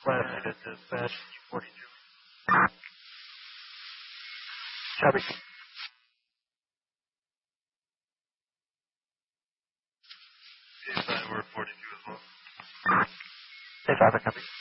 Last unit dispatch, 42. Copy. We're 42 as well. Hey, 5, copy.